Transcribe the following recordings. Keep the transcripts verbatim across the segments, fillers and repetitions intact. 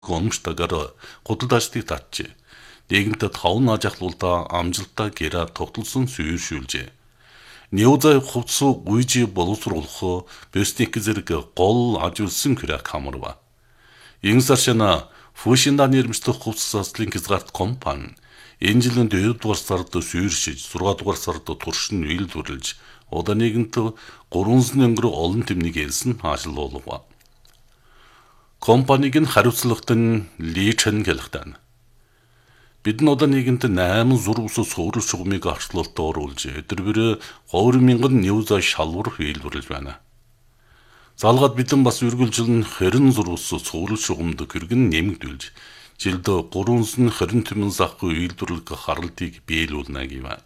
гомштагаар гудалдаачдыг татжээ. Нэгэнтэ таван аж ахлуулдаа амжилттай гэрээ тогтолсон сүйршүүлжээ. Неузай хувцс уйжи боловсруулах бөсник зэрэг гол ажуулсан күрэг хамарва. Инсаршана Фушинда нэрмжтэх хувцс заслын хязгаарт компани энэ жилийн дөрөвдүгээр сард сүйршиж зургаадугаар сард туршин үйлдвэрлэж одоо нэгэнт гурван өнгөрөг олон тэмнийг элсэн хаашиллуулва. Компаниг нь хариуцлагатай личэн гэлхтэн. Бид нь одоо нэгэнт восемь зурвс суурь шугамыг арчлалт оруулж өдөр бүр two thousand неузай шалвар хийлбэрлэж байна. Залгаад бидэн бас үргэлжлэн twenty зурвс суурь шугамд гэргэн нэмэгдүүлж жилд three hundred twenty захгүй үйлдвэрлэх харалтыг биелүүлнэ гэв.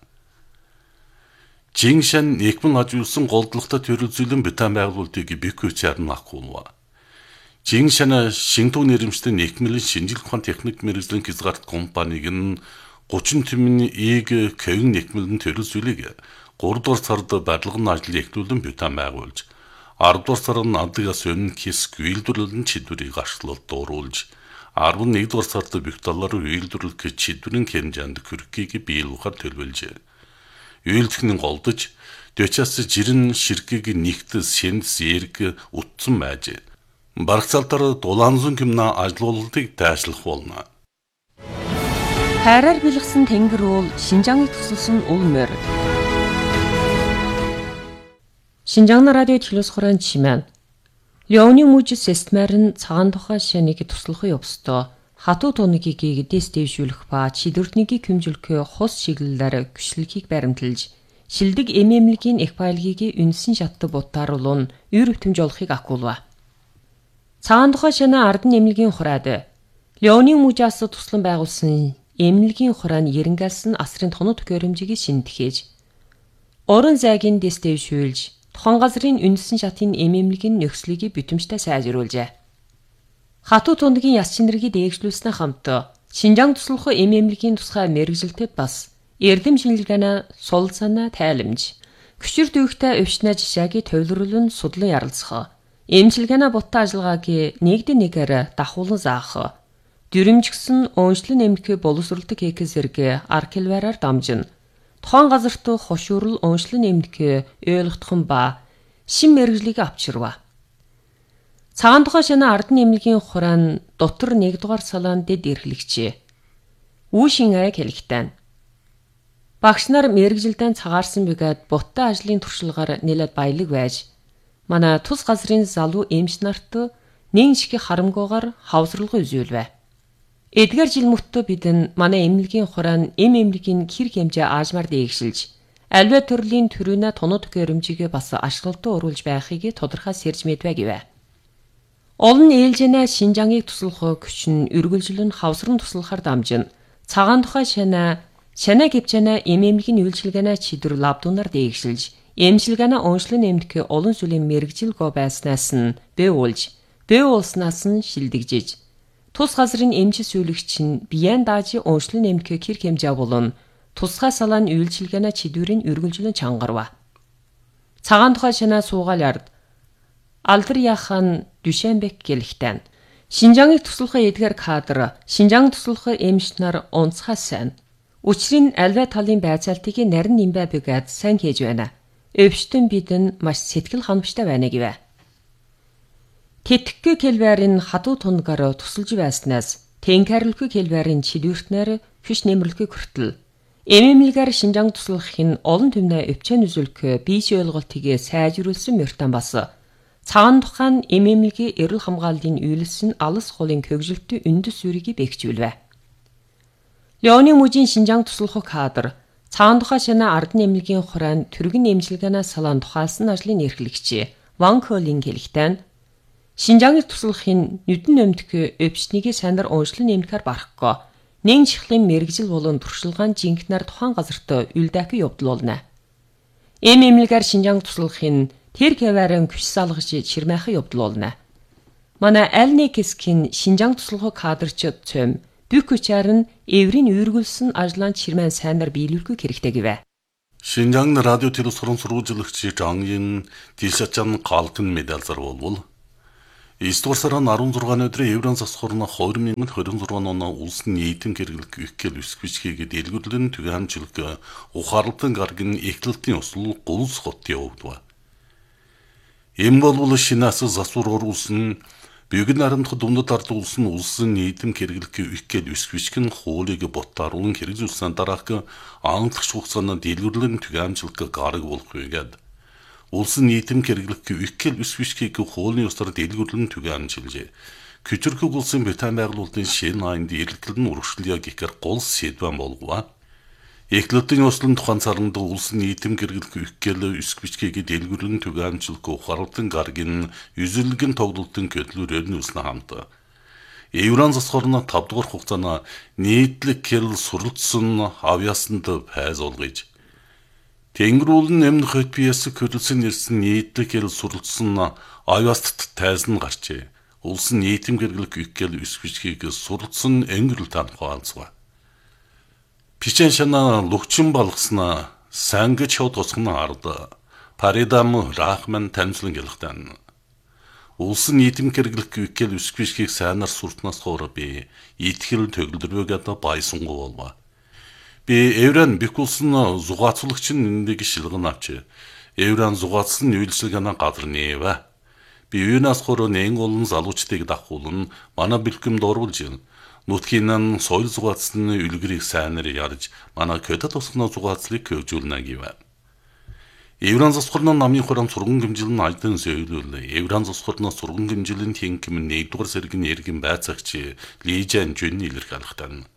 Жиншэн нэгэн ажуулсан голдлогтой төрөлзүүлэн битэн байгуулалтыг бикүчээр нь ахуулва. Жиншэн Шинтүү нэрмжтэй нэгмэлийн шинжилгээ ухаан техник мэргэжлийн хязгаарт компаниг нь thirty тэмний ийг Кевин нэгмэлэн төрөлзүүлэг three дугаар сард барилгын ажлыг эхлүүлэн битэн байгуулж ten дугаар сард надгаас өмнө киск үйлдвэрлэлэн чидвэрийг арчлалт оруулж eleven дугаар сард Викториалаар үйлдвэрлэх чидвэрийн хэмжээнд хүрхийг биелүүлэхээр төлөвлөжээ. Үйлдвэрлэхний голдож дэчээс жирэн ширхгийг нэгт сэнс эрг утсан байжээ. Барагцаалтаар дулаанзан гимна ажлуулалтыг дайшлах болно. Хайраар бэлгсэн тэнгэр уул Шинжааныг тусалсан уул морь. Шинжаан радио телевиз хорон чимэн. Леоны мужис эстмэрэн цагаан тухай шаныг туслахын ёстой. Хатуу туныг гэдэс дэвшүүлэх ба чидвэртнийг хэмжүүлэх хос чиглэлээр гүшлэгийг баримталж шилдэг эмэмлэгийн эквайлгийг үнсэн шатты бутааруулун ür өвтөмж олохыг акуулва. Цагаан тухай шана ард эмнэлгийн хураад Леоны мужаас туслан байгуулсан эмнэлгийн хурааны ерөнгалсан асрын тоног төхөөрөмжийг шинтгэж орон зайгийн дэс дэвшүүлж тухайн газрын үнсэн шатын эмэмлэгийн нөхцөлийг бүтэмжтэй сайжруулжээ. Хатуу тундгийн яс чинэргийг дээгжлүүлснээр хамт Шинжаан туслах эмэмлэгийн тусгай мэргэжилтэд бас эрдэм шинжилгээний сул санаа тайламж күчир дүүхтэй өвчнө жишээгийг төвлөрүүлэн судлан ярилцах. Эмчилгээний бутаа ажиллагааг нэгдэн нэгээр дахуулан заах. Дүрмжгсэн ууншлан эмнэлгийн боловсролтой кейк зэрэг аркелвараар дамжин. Тухайн газарт хошуурл ууншлан эмнэлгийн ойлгохтхон ба шин мэргэжлийг авчирва. Цагаан тухай шана ард эмнэлгийн хураан дотор нэгдүгээр салаан дэд эрхлэгчээ. Үүшин аяг хэлэхтэн. Багш нар мэргэжилдэн цагаарсан бигээд бутаа ажлын туршилгаар нэлээд баялаг байж манай тус газрын залуу эмч нарт нэг шиг харамгуугаар хавсралгүй үзүүлвэ. Эдгээр жил мөттө бидэн манай эмнэлгийн хураан эм эмнэлгийн хэр хэмжээ аажмаар дээгшилж альва төрлийн төрөнө тоног төхөөрөмжийг бас ашиглалтад оруулж байхыг тодорхой сэрж мэдвэ гэвэ. Олон ээлжинэ Шинжааныг туслах күч нь үргэлжлэн хавсран туслахаар дамжин цагаан тухай шана шана гэвчэнэ эм эмнэлгийн үйлчилгээнэ чидвэр лабдунаар дээгшилж эмчилгээний ууншлан эмнэлгийн олон сүлийн мэргэжил го байснаас нь бэ уулж, бэ уулснаас нь шилдэгжиж. Тус газрын эмчис сүүлэгч нь биеэн даажи ууншлан эмнэлгийн хэр хэмжээ болон тусгай салааны үйлчилгээний чидвэрийн үргэлжлэн чангарва. Цагаан тухай шанаа суугаал ярд Алдар яхан Дюшенбек гэлхтэн. Шинжааныг туслах эдгээр кадр Шинжаан туслах эмч нар унцхай сайн. Учрын альва талын байцаалтыг нарийн нэмбэ бэгэд сайн хийж байна. Өвчтөн бидэн маш сэтгэл ханамжтай байна гэвэ. Тэтгэхгүй келбэрийн хатуу тунгаар тусалж байснаас тэнхарлгүй келбэрийн чидвэртнэр хүч нэмэрлэхийг хүртэл эмэмлэгээр Шинжаан туслахын олон түмнэ өвчөн үзүүлэх бийж ойлголтыг сайжруулсан мөртөн бас цагаан тухайн эмэмлэгийн эрүүл хамгааллын үйлс нь алс хуулын хөгжилтөд үндэс зүрийг бэхжүүлвэ. Леоны мужийн Шинжаан туслах кадр цагаан тухай шана ард эмнэлгийн хураан түргэн эмчилгээний салаан тухайлсан ажлын эрхлэгч Ван Колин хэлэхтэн Шинжааныг туслахын нүдэн өмдөх өвчнийг санаар ууншлан эмнэлгээр барахгүй нэг чихлийн мэргэжил болон туршилгаан жинхнэр тухайн газарт үлдээхийг явуулна. Эм эмнэлгээр Шинжааныг туслахын тэр каварын күч салгаж чирмэхийг явуулна. Манай аль нэг хэсгийн Шинжаан туслах кадрч цөм бүх хүчээр нь эврийн үргэлсэн ажлаан чирмэн сайнаар биелүүлэх хэрэгтэй гэвэ. Шинжаан радио телевиз хорон сурвалжлагч Жангин Тишачан Калкын медаль зарвал эсдүгээр сарын арван зургааны өдрийн Еврон засаг хорно хоёр мың двадцать шесть оны улсын нийтэм хэрэглэх ихгэл үсгэвчгээд дэлгүрлэн түгээмжлэг ухаарлалтын гаргийн эхлэлтийн усл гулс хот явагдав. Им болвол шинаас засвар оруулсан Бэгэн нарамдах дундад ард улсын улсын нийтэм хэрэглэх ихгэл үсгэвчгэн хуулийг боттааруулан хэрэгжүүлсэн дараах анхлагч хугацаанд дэлгүрлэн түгээмжлэг гараг болох үгээд улсын нийтэм хэрэглэх ихгэл үсгэвчгийг хуулийн ёсоор дэлгүрлэн түгээмжилжээ. Küçük улсын Британи байгууллагын шинэ айнд эргэлтэн урагшлъя гэхээр гол сэдвэн болгова. Эхлэлтийн ёслон тухайн царнд улсын нийтэм хэрэглэх ихгэл үсгэвчгийг дэлгүрлэн түгээмжлэх ухаарлалтын гаргийн үзэлгэн тоглолтын көдлөрөөр нүснэ хамт. Еврон засаг хорно тавд дугаар хугацаанд нийтлэг гэрэл суралцсан авьяасанд пайз олгож Тэнгэрүүлэн эмнэх хотбиэс хөдөлсөн нэрсэн нийтлэг гэрэл суралцсан авьяаст тайзан гарчээ. Улсын нийтэм хэрэглэх ихгэл үсгэвчгийг суралцсан энгэрэл танхаалцгаа. Пичэн шана лugчин балгасна сангэж хот тосгоно ард паридам рахман танцлан гэлхтэн. Улсын нийтэм хэрэглэх ихгэл үсгэвчгийг сайнаар суртнаас хоор би итгэл төгөлдрөөгээд байсангүй болва. Би Еврон бикулсын зугаацлагчин нэг шилгэн авч Еврон зугаацсан үйлчлэгэн гадар нээвэ. Би юунаас хоор нэн олон залуучдыг дахуулан манай бэлгэм дорволж нутгийн соёл зугаацны үлгэрийг сайнаар ярьж манай көдө тусганы зугаацлыг хөгжүүлнэ гэв. Еврон засаг хорно намын хором сурган гэмжилэн айдан сөйлөл Еврон засаг хорно сурган гэмжилэн тэнкэм нэгдүгээр сэргийн эргэн байцаагч Лижан Жүнний илэрхийлэлтэн.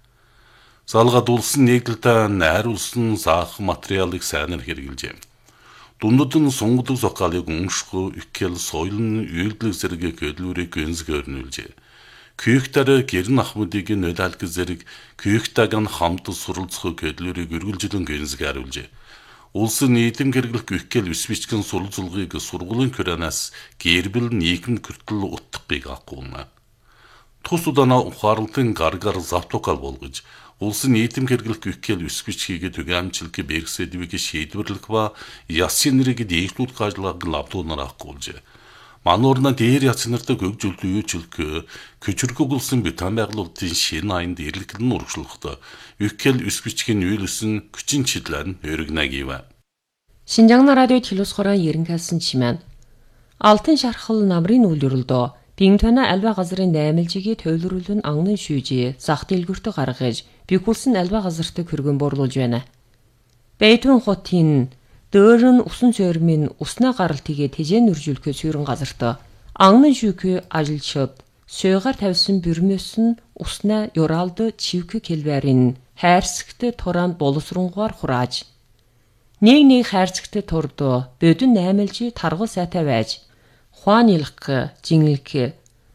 Залгаад улсын нийглэлд найруулсан заах материалыг сайнаар хэрэгжилжээ. Дундад нь сунгадыг зохиолыг унших ихгэл соёлын үйлдэл зэрэг көдлүүрийг гэнзгэрнүүлжээ. Күйхтэр гэрн ахмадыг нөлөөлөх зэрэг күйхтаг нь хамт суралцах көдлүүрийг өргөлжлөн гэнзгэрүүлжээ. Улсын нийтэм хэрэглэх ихгэл үсвичгэн суралцлагыг сургуулийн куранаас гэрбэл нийгэм хүртэл утгыг авахгүйна. Тус удаана ухаарлалтын гаргаар завтукал болгож улсын нийтэм хэрэглэх ихгэл үсвичгийг түгээмжлэх бэрхсэдвийг шийдвэрлэх ба ясын нэрийг дээшлүүлэх ажлыг лавдуунаар авахгүйжээ. Мануурна дээр яцнартай хөгжүүлэлт үйчлэх Küçük улсын Британи байгууллагын шинэ айнд эргэлтэн урагшлахад ихгэл үсгэвчгийн үйлсэн хүчин чиглэл өргөнэ гэв. Шинжаана радио телевиз хорон ерөнхийлсэн чимээн Алтан шархал намрын үйлрэлдөө Бигтона альва газрын наймалжигийг тойлруулан анган шүүжээ зах дэлгүртө гаргаж бигүүлсэн альва газарт хөргөн борлуулж байна. Бэйтун хотын дөөрөн усан цөөрмийн уснаа гаралтыгээ тэжээн үржүүлэхээ сүйрэн газарт анган шүүхээ ажилчид сөйгээр тавьсан бөрмөөс нь уснаа юралд чивх келбэрийн хайрсагт туран боловсронгоор хурааж нэг нэг хайрцагт турд бодин наймалжи таргал сайтай байж хуанилх жинглэх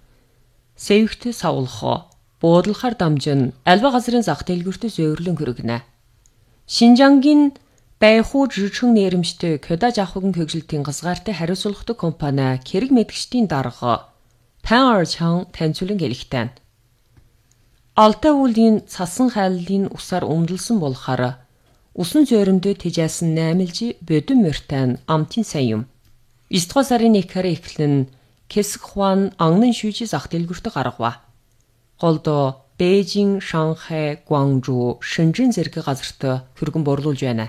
сэвхт савлах буудлахаар дамжин альва газрын зах дэлгүртө зөөрлөн хөргөнэ. Шинжангийн байхуу жижигхэн нэрэмжтэй Кёда жавхагын хөгжилтийн газгаартай хариуцлагатай компани хэрэг мэдгчдийн дарга Пан Арчан танцуулан гэлэгтэн. Алтай үүлгийн цасан хайллын усаар өмдөлсөн болохоор усан зөөрөмдөө тэжээсэн наймалжи бодин мөртэн амтын сайн юм. эсдүгээр сарын нэгдүгээр эхлэн Кэсэг хуан анган шүүжи зах дэлгүртө гаргав. Голдо Бээжин, Шанхай, Гуанчжоу, Шэнжэн зэрэг газарт хөргөн борлуулж байна.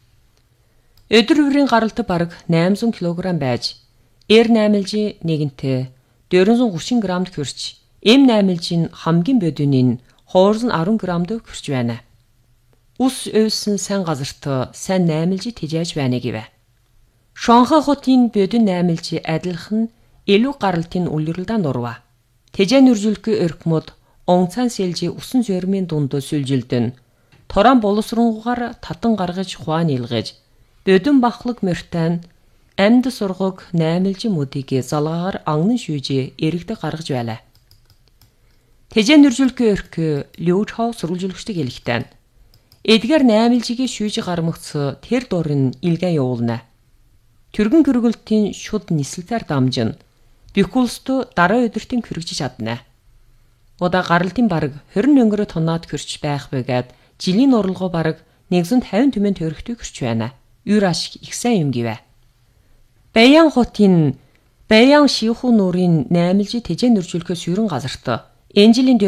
Өдөр бүрийн гаралт бараг eight hundred килограмм байж, эр наймалжи нэгэнтээ four hundred thirty граммд хүрч, эм наймалжийн хамгийн бодины нь two hundred ten граммд хүрч байна. Ус өөсөн сайн газарт сайн наймалжи тэжээж байна гэв. Шанхай хотын бодин наймалжи адилхан илүү гаралтын үлрэлдэн дурва. Тэжээн үржүүлэхээ өрхмөд онцан сэлжи усан зөрмийн дунд сүлжилдэн торон боловсронгоор татан гаргаж хуан илгэж бодин бахлаг мөртэн амьд сургаг наймалжи мөдийг залгаагаар анган шүүжээ эрэгдэ гаргаж байлаа. Тэжээн үржүүлэхээ өрхөө Лю Чао сурвалжуулагчдыг хэлэхтэн. Эдгээр наймалжигээ шүүжи гармагц тэр дурын илгэн явуулна. Түргэн гөргөлтийн шуд нисэлтээр дамжин бикулсту дараа өдөртийн хөргөж чадна. Удаа гаралтын бараг twenty өнгөрө тоннаад хөрч байх бэгээд жилийн уралгоо бараг one hundred fifty түмэн төрөхтэй хөрч байна. Юр ашиг их сайн юм гэвэ. Баян хотын Баян Шихүү нуурын наймалжи тэжээ нөржүүлэхөөс ерөн газарт энэ жилийн